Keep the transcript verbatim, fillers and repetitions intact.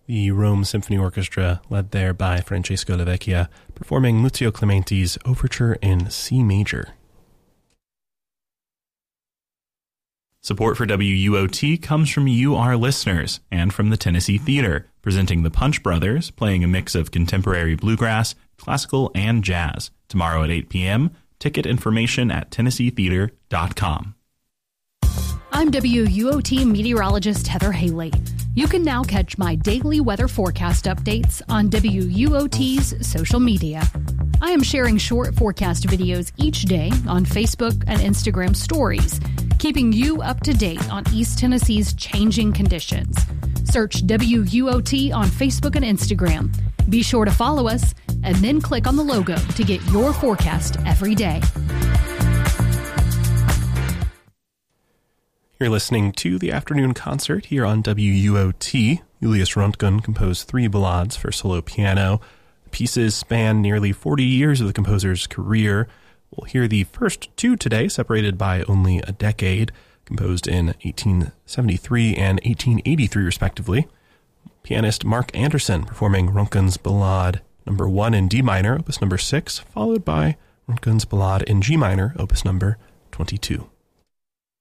the Rome Symphony Orchestra, led there by Francesco Lavecchia, performing Lucio Clementi's Overture in C major. Support for W U O T comes from you, our listeners, and from the Tennessee Theater, presenting the Punch Brothers, playing a mix of contemporary bluegrass, classical, and jazz. Tomorrow at eight p.m., ticket information at tennessee theater dot com. I'm W U O T meteorologist Heather Haley. You can now catch my daily weather forecast updates on W U O T's social media. I am sharing short forecast videos each day on Facebook and Instagram stories, keeping you up to date on East Tennessee's changing conditions. Search W U O T on Facebook and Instagram. Be sure to follow us and then click on the logo to get your forecast every day. You're listening to the afternoon concert here on W U O T. Julius Röntgen composed three ballades for solo piano. The pieces span nearly forty years of the composer's career. We'll hear the first two today, separated by only a decade, composed in eighteen seventy-three and eighteen eighty-three, respectively. Pianist Mark Anderson performing Röntgen's Ballade number one in D minor, opus number six, followed by Röntgen's Ballade in G minor, opus number twenty-two.